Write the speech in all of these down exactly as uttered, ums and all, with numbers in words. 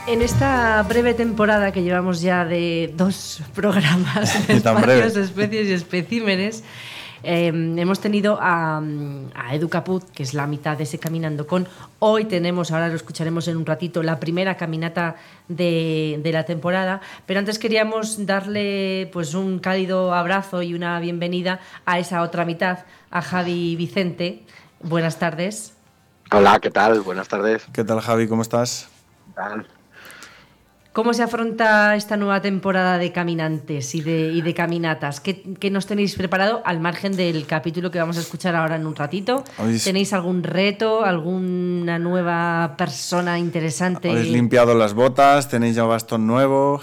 En esta breve temporada que llevamos ya de dos programas de espacios, especies y especímenes, eh, hemos tenido a, a Edu Capuz, que es la mitad de ese Caminando Con. Hoy tenemos, ahora lo escucharemos en un ratito, la primera caminata de, de la temporada, pero antes queríamos darle pues un cálido abrazo y una bienvenida a esa otra mitad, a Javi Vicente. Buenas tardes. Hola, ¿qué tal? Buenas tardes. ¿Qué tal, Javi? ¿Cómo estás? ¿Qué tal? ¿Cómo se afronta esta nueva temporada de caminantes y de, y de caminatas? ¿Qué, ¿Qué nos tenéis preparado al margen del capítulo que vamos a escuchar ahora en un ratito? ¿Habéis... ¿Tenéis algún reto, alguna nueva persona interesante? ¿Habéis limpiado las botas? ¿Tenéis ya bastón nuevo?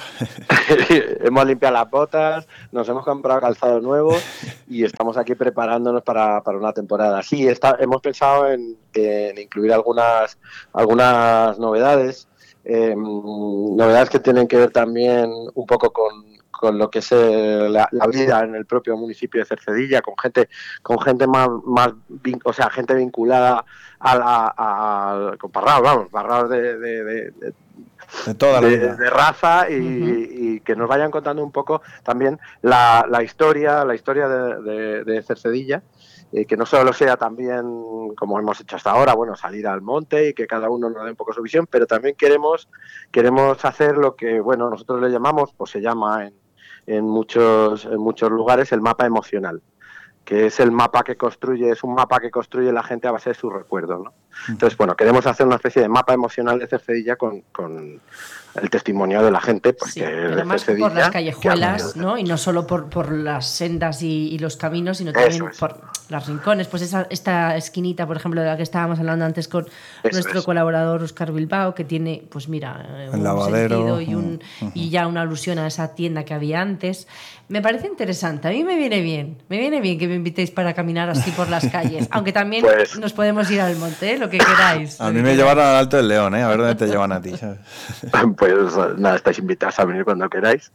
Hemos limpiado las botas, nos hemos comprado calzado nuevo y estamos aquí preparándonos para, para una temporada. Sí, está, hemos pensado en, en incluir algunas, algunas novedades. Eh, novedades que tienen que ver también un poco con, con lo que es eh, la, la vida en el propio municipio de Cercedilla, con gente con gente más, más o sea, gente vinculada a la a, con Parraos, vamos, Parraos de, de, de, de de toda la de, vida. de raza y, uh-huh. y que nos vayan contando un poco también la, la historia, la historia de, de, de Cercedilla. Eh, que no solo sea también, como hemos hecho hasta ahora, bueno, salir al monte y que cada uno nos dé un poco su visión, pero también queremos queremos hacer lo que, bueno, nosotros le llamamos, pues se llama en, en muchos en muchos lugares el mapa emocional, que es el mapa que construye, es un mapa que construye la gente a base de sus recuerdos, ¿no? Entonces, bueno, queremos hacer una especie de mapa emocional de Cercedilla con, con el testimonio de la gente, porque sí, pero más por las callejuelas, ¿no? Y no solo por, por las sendas y, y los caminos, sino también es. por los rincones. Pues esa, esta esquinita, por ejemplo, de la que estábamos hablando antes con Eso nuestro es. colaborador Óscar Bilbao, que tiene, pues mira, un lavadero, sentido y, un, uh-huh. y ya una alusión a esa tienda que había antes. Me parece interesante, a mí me viene bien, me viene bien que me invitéis para caminar así por las calles, aunque también pues, nos podemos ir al monte, ¿eh? Lo que queráis. A mí me llevaron al Alto del León, ¿eh? A ver dónde te llevan a ti, ¿sabes? Pues nada, estáis invitados a venir cuando queráis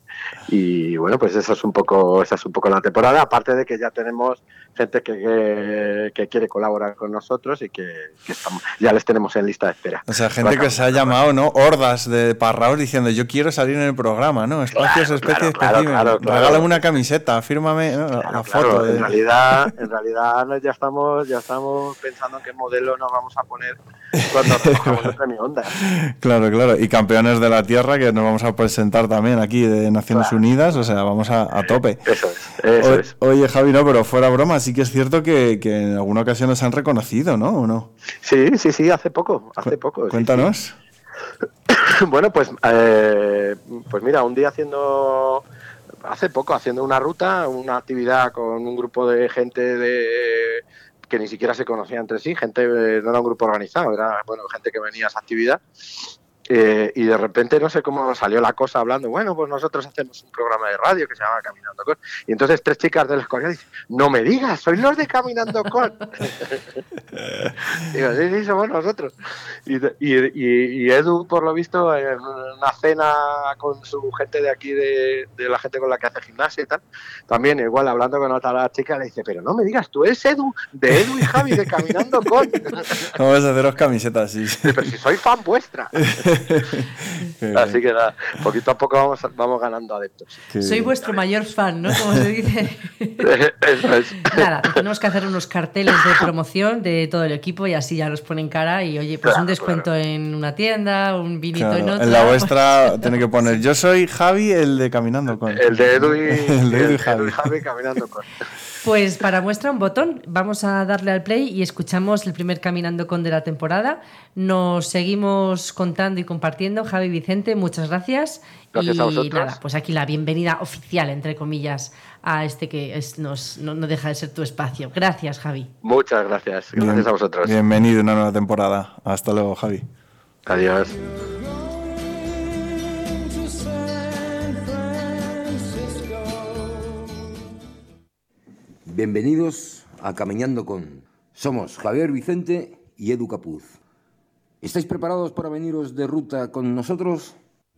y bueno, pues eso es un poco, esa es un poco la temporada, aparte de que ya tenemos gente que, que, que quiere colaborar con nosotros y que, que estamos, ya les tenemos en lista de espera. O sea, gente que se ha llamado, ¿no? Hordas de Parraos diciendo yo quiero salir en el programa, ¿no? Espacios, claro, especies, claro, especímenes. Claro, claro, Regálame claro. una camiseta, fírmame, ¿no? Claro, la claro, foto. De... En realidad, en realidad ya estamos, ya estamos pensando en qué modelo nos vamos a poner cuando recojamos el premio Onda. Claro, claro. Y campeones de la tierra que nos vamos a presentar también aquí de Naciones claro. Unidas, o sea, vamos a, a tope. Eso es, eso o, es. Oye, Javi, no, pero fuera broma, sí que es cierto que, que en alguna ocasión nos han reconocido, ¿no? ¿O no? Sí, sí, sí, hace poco, hace poco. Cuéntanos. Sí, sí. Bueno, pues, eh, pues mira, un día haciendo, hace poco, haciendo una ruta, una actividad con un grupo de gente de que ni siquiera se conocía entre sí, gente, no era un grupo organizado, era bueno gente que venía a esa actividad. Eh, y de repente no sé cómo salió la cosa hablando, bueno, pues nosotros hacemos un programa de radio que se llama Caminando Con, y entonces tres chicas de la escuela dicen, no me digas, sois los de Caminando Con. Digo, sí, sí, somos nosotros. Y, y, y Edu, por lo visto, en una cena con su gente de aquí, de, de la gente con la que hace gimnasia y tal, también igual hablando con otra chica, le dice, pero no me digas, tú eres Edu, de Edu y Javi, de Caminando Con. Vamos a haceros camisetas, sí. Pero si soy fan vuestra. Así que nada, poquito a poco vamos, vamos ganando adeptos. Qué Soy bien. Vuestro mayor fan, ¿no? Como se dice. Eso es. Nada, tenemos que hacer unos carteles de promoción de todo el equipo y así ya los ponen cara y oye, pues claro, un descuento claro. en una tienda, un vinito claro, en otra. En la vuestra tiene que poner yo soy Javi, el de Caminando Con. El de Edu y, el de Edu y, el, Javi. Edu y Javi Caminando Con. Pues para muestra un botón, vamos a darle al play y escuchamos el primer Caminando Con de la temporada. Nos seguimos contando y compartiendo. Javi Vicente, muchas gracias. Gracias y a vosotros. Nada, pues aquí la bienvenida oficial, entre comillas, a este que es, nos, no, no deja de ser tu espacio. Gracias, Javi. Muchas gracias. Gracias Bien, a vosotros. Bienvenido a una nueva temporada. Hasta luego, Javi. Adiós. Bienvenidos a Caminando Con. Somos Javier Vicente y Edu Capuz. ¿Estáis preparados para veniros de ruta con nosotros?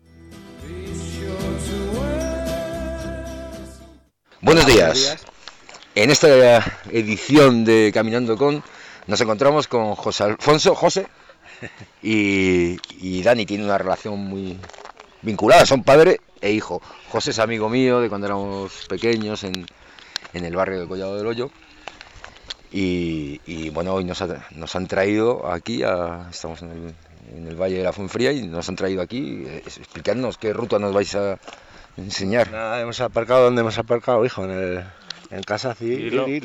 Buenos días. En esta edición de Caminando Con nos encontramos con José Alfonso, José, y, y Dani tiene una relación muy vinculada, son padre e hijo. José es amigo mío de cuando éramos pequeños en, en el barrio de Collado del Hoyo. Y, y bueno, hoy nos, ha, nos han traído aquí, a, estamos en el, en el Valle de la Fuenfría y nos han traído aquí, eh, explicadnos qué ruta nos vais a enseñar. Nada, hemos aparcado, ¿dónde hemos aparcado, hijo? En el... En Casa Cirilo. en,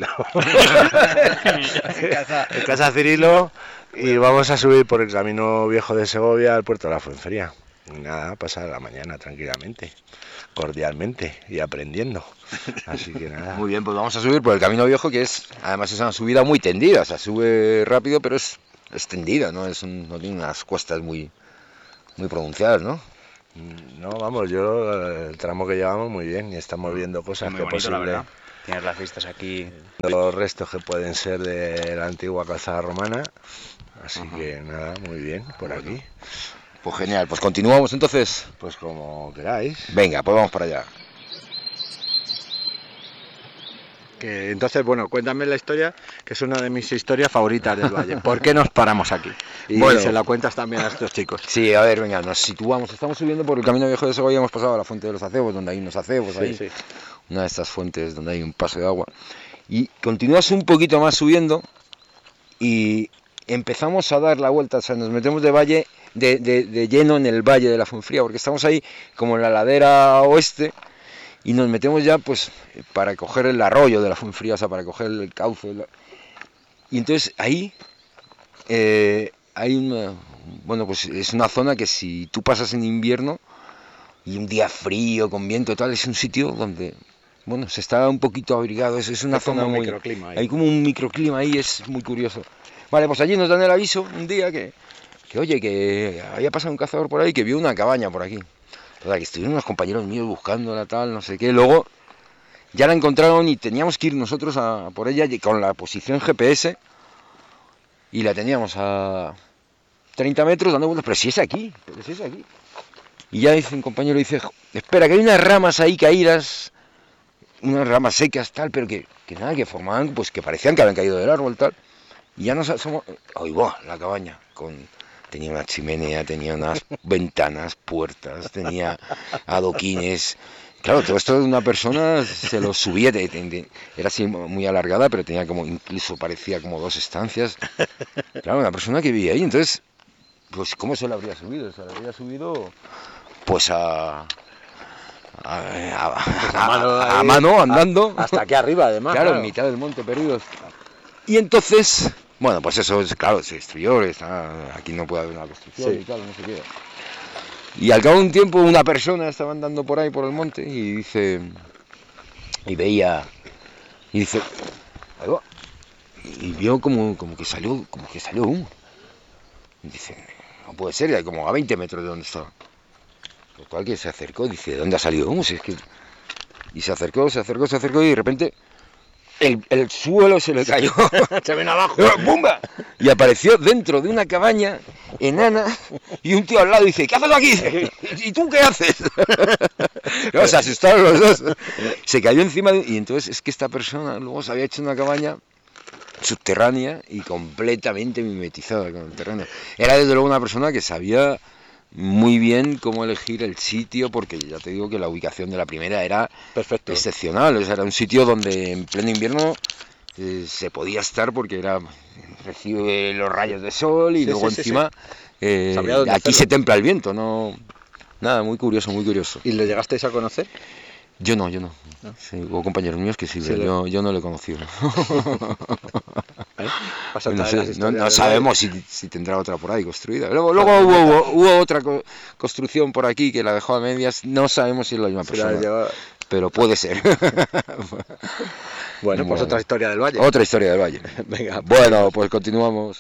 casa, en Casa Cirilo y vamos a subir por el camino viejo de Segovia al puerto de la Fuenfría. Y nada, pasar la mañana tranquilamente, cordialmente y aprendiendo. Así que nada. Muy bien, pues vamos a subir por el camino viejo, que es, además es una subida muy tendida, o sea, sube rápido pero es, es tendida, ¿no? Es un, no tiene unas cuestas muy, muy pronunciadas, ¿no? No, vamos, yo el tramo que llevamos muy bien y estamos viendo cosas muy que bonito, posible. La verdad. Tienes las vistas aquí. Los restos que pueden ser de la antigua calzada romana. Así Ajá. que nada, muy bien, por bueno. aquí. Pues genial, pues continuamos entonces. Pues como queráis. Venga, pues vamos para allá. Que entonces, bueno, cuéntame la historia, que es una de mis historias favoritas del Valle. ¿Por qué nos paramos aquí? Y bueno, se la cuentas también a estos chicos. Sí, a ver, venga, nos situamos. Estamos subiendo por el camino viejo de Segovia, hemos pasado a la fuente de los acebos, donde hay unos acebos sí, ahí. Sí. Una de estas fuentes donde hay un paso de agua. Y continúas un poquito más subiendo y empezamos a dar la vuelta, o sea, nos metemos de valle, de, de, de lleno en el Valle de la Fuenfría, porque estamos ahí como en la ladera oeste. Y nos metemos ya, pues, para coger el arroyo de la Fuenfría, o sea, para coger el cauce. La... Y entonces ahí eh, hay una... Bueno, pues es una zona que si tú pasas en invierno y un día frío, con viento y tal, es un sitio donde, bueno, se está un poquito abrigado. Es, es una es zona como un muy... microclima ahí. Hay como un microclima ahí, es muy curioso. Vale, pues allí nos dan el aviso un día que, que oye, que había pasado un cazador por ahí que vio una cabaña por aquí. O sea, que estuvieron unos compañeros míos buscándola, tal, no sé qué. Luego ya la encontraron y teníamos que ir nosotros a por ella con la posición G P S. Y la teníamos a treinta metros dando vueltas. Pero si es aquí, pero si es aquí. Y ya dice un compañero, dice, espera, que hay unas ramas ahí caídas, unas ramas secas, tal, pero que, que nada, que formaban, pues que parecían que habían caído del árbol, tal. Y ya nos asomamos, ¡ay, va! La cabaña, con... Tenía una chimenea, tenía unas ventanas, puertas, tenía adoquines. Claro, todo esto de una persona se lo subía, de, de, de, era así muy alargada, pero tenía como, incluso parecía como dos estancias. Claro, una persona que vivía ahí, entonces, pues ¿cómo se lo habría subido? Se lo habría subido, pues a... A, a, pues a, mano, a, a mano, andando. Hasta aquí arriba, además. Claro, claro, en mitad del monte, perdidos. Y entonces... Bueno, pues eso es, claro, se destruyó, está, aquí no puede haber una construcción sí. y tal, no sé qué. Y al cabo de un tiempo una persona estaba andando por ahí, por el monte, y dice, y veía, y dice, ahí va, y vio como, como que salió, como que salió humo. Y dice, no puede ser, ya como a veinte metros de donde estaba. Lo cual que se acercó, dice, ¿de dónde ha salido humo? Si es que... Y se acercó, se acercó, se acercó, y de repente... El, el suelo se le cayó, se ven abajo, ¡bumba! Y apareció dentro de una cabaña enana y un tío al lado dice, ¿qué haces aquí? ¿Y tú qué haces? No, se asustaron los dos. Se cayó encima de... Y entonces es que esta persona luego se había hecho una cabaña subterránea y completamente mimetizada con el terreno. Era desde luego una persona que sabía muy bien cómo elegir el sitio, porque ya te digo que la ubicación de la primera era perfecto, excepcional. O sea, era un sitio donde en pleno invierno eh, se podía estar porque era recibe los rayos de sol y sí, luego sí, encima sí, sí. Eh, aquí hacerlo. Se templa el viento, no nada, muy curioso, muy curioso. ¿Y le llegasteis a conocer? Yo no, yo no. ¿No? Sí, hubo compañeros míos que sí, sí yo, le... yo no le he conocido. ¿Eh? No, sé, no, no sabemos si, si tendrá otra por ahí construida. Luego, luego hubo, hubo, hubo otra co construcción por aquí que la dejó a medias. No sabemos si es la misma persona, la lleva... pero puede ser. Bueno, pues bueno, otra historia del Valle. Otra historia del Valle. Venga, bueno, pues continuamos.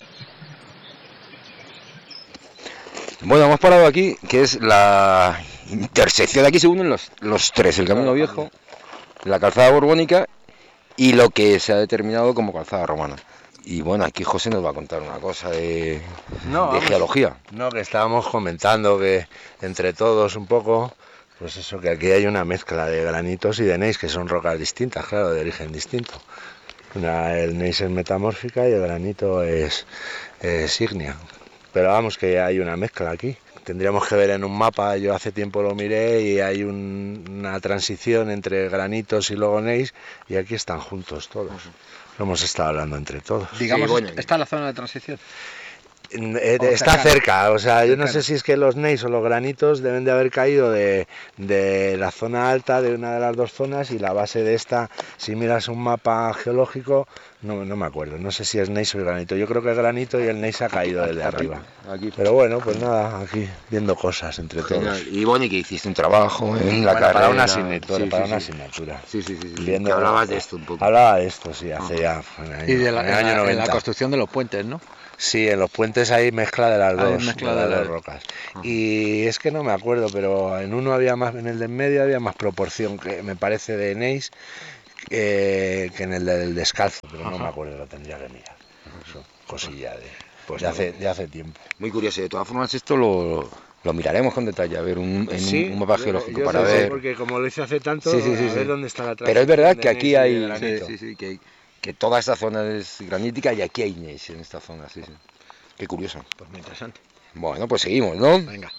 Bueno, hemos parado aquí, que es la intersección. Aquí se unen los, los tres, el Camino Viejo, la calzada borbónica y lo que se ha determinado como calzada romana. Y bueno, aquí José nos va a contar una cosa de, no, de vamos, geología. No, que estábamos comentando que entre todos un poco, pues eso, que aquí hay una mezcla de granitos y de gneiss, que son rocas distintas, claro, de origen distinto. Una, el gneiss es metamórfica y el granito es, es ígnea. Pero vamos, que hay una mezcla aquí, tendríamos que ver en un mapa, yo hace tiempo lo miré y hay un, una transición entre granitos y luego gneiss y aquí están juntos todos. Lo hemos estado hablando entre todos. Digamos, sí, bueno, ¿está en la zona de transición? Eh, está cerca, o sea, yo no sé si es que los gneiss o los granitos deben de haber caído de, de la zona alta de una de las dos zonas y la base de esta, si miras un mapa geológico, no, no me acuerdo, no sé si es gneiss o granito, yo creo que es granito y el gneiss ha caído desde arriba. Aquí. Pero bueno, pues nada, aquí viendo cosas entre todos. Y Bonnie, que hiciste un trabajo en la bueno, carrera. Para una asignatura, sí, para sí, una sí. asignatura. Sí, sí, sí. sí. Viendo, que hablabas de esto un poco. Hablaba de esto, sí, hace ah. ya. En el año, y de la, en el año en noventa. En la construcción de los puentes, ¿no? Sí, en los puentes hay mezcla de las hay dos, mezcla de de las las dos rocas. Uh-huh. Y es que no me acuerdo, pero en uno había más, en el de en medio había más proporción, que me parece, de gneiss eh, que en el del descalzo, pero uh-huh. no me acuerdo, lo tendría que mirar. Eso, cosilla de, pues de, hace, de hace tiempo. Muy curioso, de todas formas esto lo, lo miraremos con detalle, a ver un, en sí, un, un mapa geológico yo para sé, ver. Porque como lo hice hace tanto, sí, sí, sí, a ver sí. dónde está la transición. Pero es verdad que aquí hay, sí, sí, sí, que, que toda esta zona es granítica y aquí hay gneiss en esta zona, sí, sí. Qué curioso. Pues muy interesante. Bueno, pues seguimos, ¿no? Venga.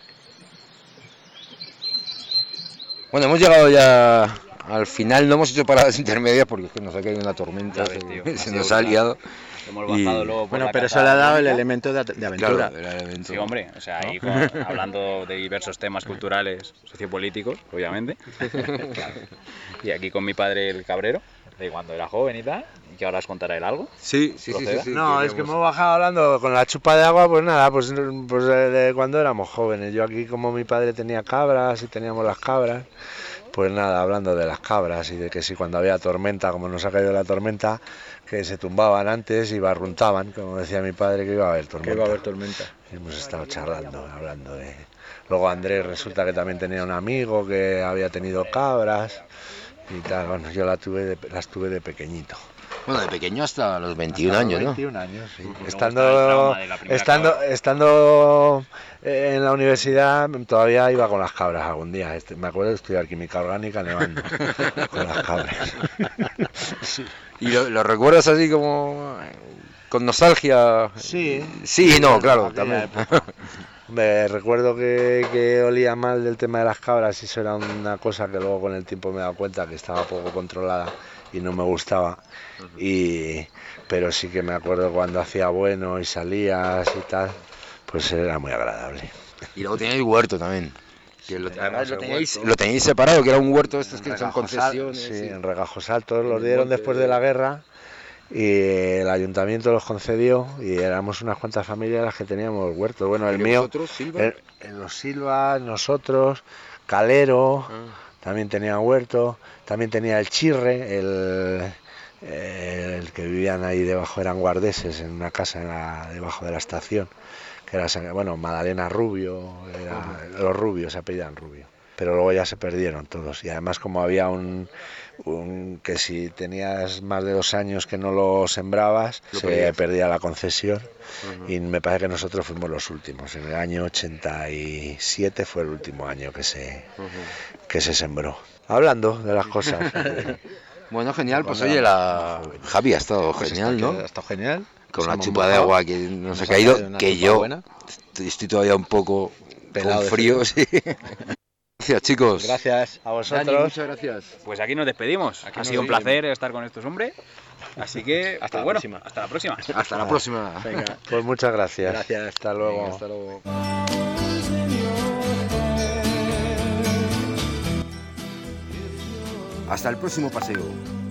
Bueno, hemos llegado ya al final, no hemos hecho paradas intermedias porque es que nos ha caído una tormenta, ves, tío, se, se nos ha liado. Hemos bajado Y... luego por bueno, la pero casa eso le ha dado el bonita. elemento de, de aventura. Claro, el elemento. Sí, hombre, o sea, ahí con, hablando de diversos temas culturales, sociopolíticos, obviamente. Claro. Y aquí con mi padre el cabrero, de cuando era joven y tal, y que ahora os contará él algo. Sí, sí, sí, sí, sí. No, es que hemos bajado hablando con la chupa de agua, pues nada, pues, pues de, de cuando éramos jóvenes. Yo aquí, como mi padre tenía cabras y teníamos las cabras, pues nada, hablando de las cabras y de que si cuando había tormenta, como nos ha caído la tormenta, que se tumbaban antes y barruntaban, como decía mi padre, que iba a haber tormenta. Que iba a haber tormenta. Y hemos estado charlando, hablando de... Luego Andrés resulta que también tenía un amigo que había tenido cabras y tal. Bueno, yo la tuve de, las tuve de pequeñito. Bueno, de pequeño hasta los veintiún hasta años, los ¿no? veintiún años, sí. Uh-huh. Estando, estando, estando en la universidad todavía iba con las cabras algún día. Este, me acuerdo de estudiar química orgánica nevando con las cabras. Sí. ¿Y lo, lo recuerdas así como con nostalgia? Sí. Sí, no, claro, también. Me recuerdo que, que olía mal del tema de las cabras y eso era una cosa que luego con el tiempo me he dado cuenta que estaba poco controlada y no me gustaba. Uh-huh. Y, pero sí que me acuerdo cuando hacía bueno y salías y tal, pues era muy agradable. Y luego teníais huerto también. Que lo, además lo teníais, lo teníais separado, que era un huerto estos que son concesiones. Sí, sí, en Regajos Altos, los dieron después de la guerra y el ayuntamiento los concedió y éramos unas cuantas familias las que teníamos huertos. Bueno, el mío, en, en los Silvas, nosotros, Calero, ah. también tenía huerto, también tenía el Chirre, el, el que vivían ahí debajo, eran guardeses en una casa en la, debajo de la estación. Que era, bueno, Madalena Rubio, era, uh-huh. los Rubios se apellidan Rubio, pero luego ya se perdieron todos y además como había un, un que si tenías más de dos años que no lo sembrabas, lo se pedías. Perdía la concesión uh-huh. y me parece que nosotros fuimos los últimos, en el año ochenta y siete fue el último año que se, uh-huh. que se sembró. Hablando de las cosas. Bueno, genial, pues oye, la Javi ha estado pues genial, ¿no? Ha estado genial. Con la chupa de agua que nos ha caído, que yo estoy, estoy todavía un poco pelado con frío. Sí. Gracias, chicos. Gracias a vosotros. Dani, muchas gracias. Pues aquí nos despedimos. Aquí ha sido un placer estar con estos hombres. Así que, hasta, pues la, bueno, próxima. hasta la próxima. Hasta la próxima. Venga, pues muchas gracias. Gracias. Hasta luego. Venga, hasta luego. Hasta el próximo paseo.